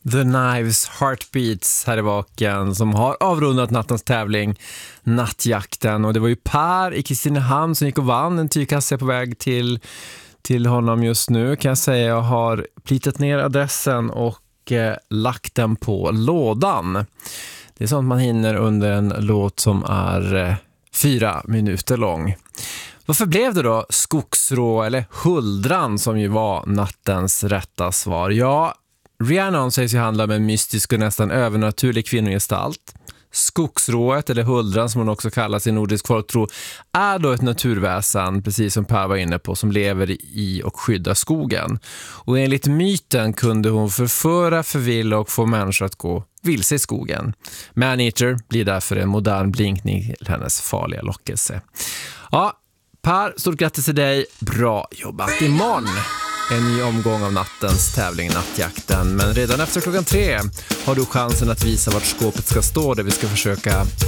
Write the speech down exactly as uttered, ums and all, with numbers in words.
The Knives Heartbeats här i baken som har avrundat nattens tävling Nattjakten, och det var ju Per i Kristinehamn som gick och vann en tygkasse på väg till, till honom just nu, kan jag säga. Jag har plitat ner adressen och eh, lagt den på lådan. Det är sånt man hinner under en låt som är eh, fyra minuter lång. Varför blev det då Skogsrå eller Huldran som ju var nattens rätta svar? Ja, Rhiannon sägs ju handla om en mystisk och nästan övernaturlig kvinnogestalt. Skogsrået, eller Huldran som hon också kallas i nordisk folktro, är då ett naturväsen, precis som Per var inne på, som lever i och skyddar skogen. Och enligt myten kunde hon förföra, förvilla och få människor att gå vilse i skogen. Maneater blir därför en modern blinkning till hennes farliga lockelse. Ja, Per, stort grattis till dig. Bra jobbat. Imorgon en ny omgång av nattens tävling Nattjakten. Men redan efter klockan tre har du chansen att visa vart skåpet ska stå, där vi ska försöka